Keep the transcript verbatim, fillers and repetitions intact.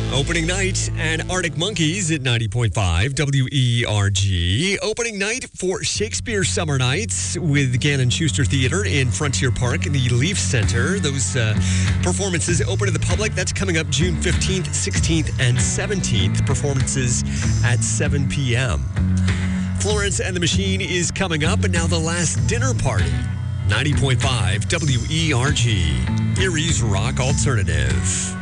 Opening night and Arctic Monkeys at ninety point five W E R G. Opening night for Shakespeare Summer Nights with Gannon Schuster Theater in Frontier Park in the Leaf Center. Those uh, performances open to the public. That's coming up June fifteenth, sixteenth, and seventeenth. Performances at seven p.m. Florence and the Machine is coming up, and now the last dinner party. ninety point five W E R G. Erie's Rock Alternative.